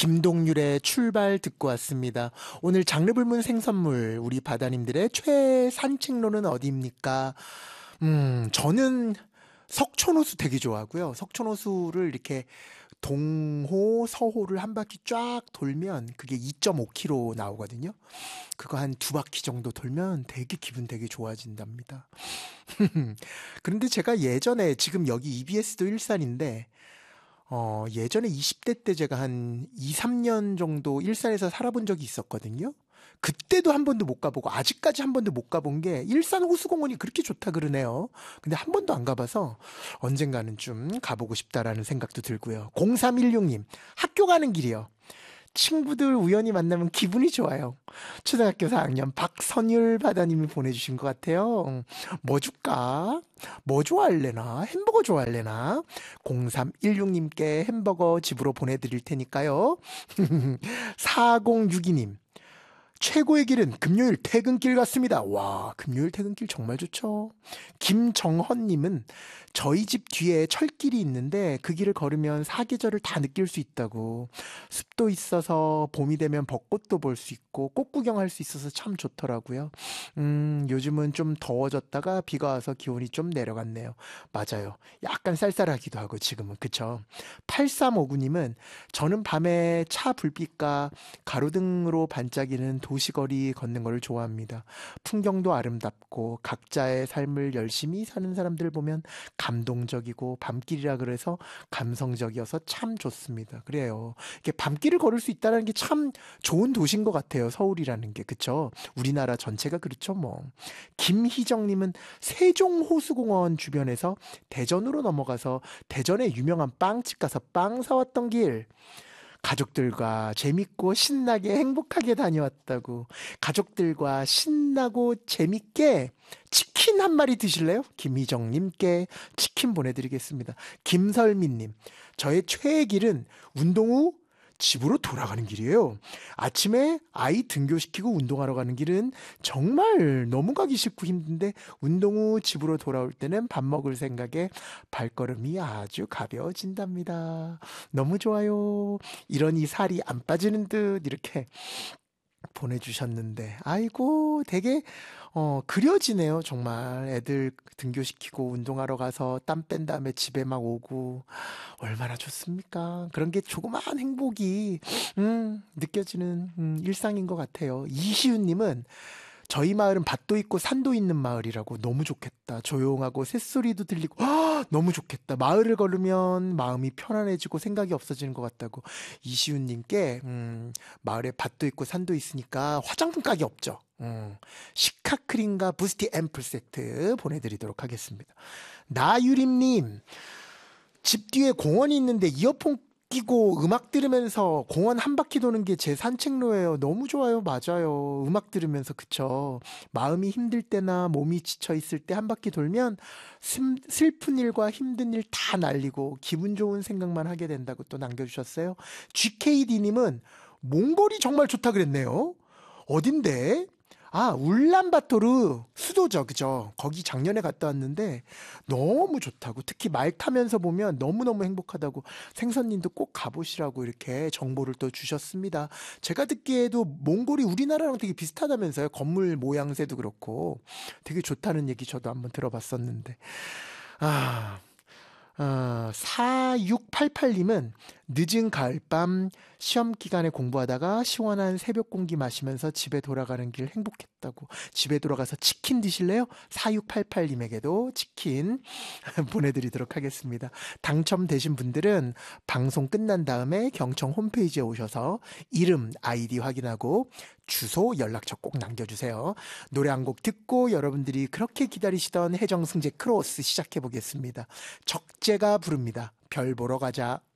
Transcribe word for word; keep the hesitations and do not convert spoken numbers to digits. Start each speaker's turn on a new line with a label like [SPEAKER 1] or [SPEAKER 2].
[SPEAKER 1] 김동률의 출발 듣고 왔습니다. 오늘 장르불문 생선물, 우리 바다님들의 최애 산책로는 어디입니까? 음, 저는 석촌호수 되게 좋아하고요. 석촌호수를 이렇게 동호, 서호를 한 바퀴 쫙 돌면 그게 이 점 오 킬로미터 나오거든요. 그거 한 두 바퀴 정도 돌면 되게 기분 되게 좋아진답니다. 그런데 제가 예전에, 지금 여기 이비에스도 일산인데 어, 예전에 이십 대 때 제가 한 이, 삼 년 정도 일산에서 살아본 적이 있었거든요. 그때도 한 번도 못 가보고 아직까지 한 번도 못 가본 게 일산 호수공원이 그렇게 좋다 그러네요. 근데 한 번도 안 가봐서 언젠가는 좀 가보고 싶다라는 생각도 들고요. 공삼일육 님, 학교 가는 길이요. 친구들 우연히 만나면 기분이 좋아요. 초등학교 사 학년 박선율 바다님이 보내주신 것 같아요. 음, 뭐 줄까? 뭐 좋아할래나? 햄버거 좋아할래나? 공삼일육 님께 햄버거 집으로 보내드릴 테니까요. 사공육이 님, 최고의 길은 금요일 퇴근길 같습니다. 와, 금요일 퇴근길 정말 좋죠. 김정헌님은 저희 집 뒤에 철길이 있는데 그 길을 걸으면 사계절을 다 느낄 수 있다고. 습도 있어서 봄이 되면 벚꽃도 볼 수 있고 꽃 구경할 수 있어서 참 좋더라고요. 음, 요즘은 좀 더워졌다가 비가 와서 기온이 좀 내려갔네요. 맞아요. 약간 쌀쌀하기도 하고 지금은. 그쵸? 팔삼오구 님은 저는 밤에 차 불빛과 가로등으로 반짝이는 도시거리 걷는 걸 좋아합니다. 풍경도 아름답고 각자의 삶을 열심히 사는 사람들 보면 감동적이고 밤길이라 그래서 감성적이어서 참 좋습니다. 그래요. 이렇게 밤길을 걸을 수 있다는 게 참 좋은 도시인 것 같아요. 서울이라는 게. 그쵸? 우리나라 전체가 그렇죠 뭐. 김희정님은 세종호수공원 주변에서 대전으로 넘어가서 대전의 유명한 빵집 가서 빵 사왔던 길. 가족들과 재밌고 신나게 행복하게 다녀왔다고. 가족들과 신나고 재밌게 치킨 한 마리 드실래요? 김희정님께 치킨 보내드리겠습니다. 김설민님, 저의 최애 길은 운동 후 집으로 돌아가는 길이에요. 아침에 아이 등교시키고 운동하러 가는 길은 정말 너무 가기 싫고 힘든데 운동 후 집으로 돌아올 때는 밥 먹을 생각에 발걸음이 아주 가벼워진답니다. 너무 좋아요. 이러니 살이 안 빠지는 듯 이렇게 보내주셨는데 아이고 되게 어 그려지네요. 정말 애들 등교시키고 운동하러 가서 땀 뺀 다음에 집에 막 오고 얼마나 좋습니까? 그런 게 조그마한 행복이 음 느껴지는 음, 일상인 것 같아요. 이시윤님은 저희 마을은 밭도 있고 산도 있는 마을이라고. 너무 좋겠다. 조용하고 새소리도 들리고 아, 너무 좋겠다. 마을을 걸으면 마음이 편안해지고 생각이 없어지는 것 같다고. 이시훈님께 음, 마을에 밭도 있고 산도 있으니까 화장품 가게 없죠. 음, 시카크림과 부스티 앰플 세트 보내드리도록 하겠습니다. 나유림님, 집 뒤에 공원이 있는데 이어폰 끼고 음악 들으면서 공원 한 바퀴 도는 게 제 산책로예요. 너무 좋아요. 맞아요. 음악 들으면서. 그쵸. 마음이 힘들 때나 몸이 지쳐 있을 때 한 바퀴 돌면 슬, 슬픈 일과 힘든 일 다 날리고 기분 좋은 생각만 하게 된다고 또 남겨주셨어요. 지케이디님은 몽골이 정말 좋다 그랬네요. 어딘데? 아, 울란바토르 수도죠. 그죠? 거기 작년에 갔다 왔는데 너무 좋다고. 특히 말 타면서 보면 너무너무 행복하다고. 생선님도 꼭 가보시라고 이렇게 정보를 또 주셨습니다. 제가 듣기에도 몽골이 우리나라랑 되게 비슷하다면서요. 건물 모양새도 그렇고 되게 좋다는 얘기 저도 한번 들어봤었는데. 아... 어, 사육팔팔님은 늦은 가을밤 시험 기간에 공부하다가 시원한 새벽 공기 마시면서 집에 돌아가는 길 행복했다고. 집에 돌아가서 치킨 드실래요? 사육팔팔님에게도 치킨 보내드리도록 하겠습니다. 당첨되신 분들은 방송 끝난 다음에 경청 홈페이지에 오셔서 이름, 아이디 확인하고 주소, 연락처 꼭 남겨주세요. 노래 한 곡 듣고 여러분들이 그렇게 기다리시던 해정승제 크로스 시작해보겠습니다. 적재가 부릅니다. 별 보러 가자.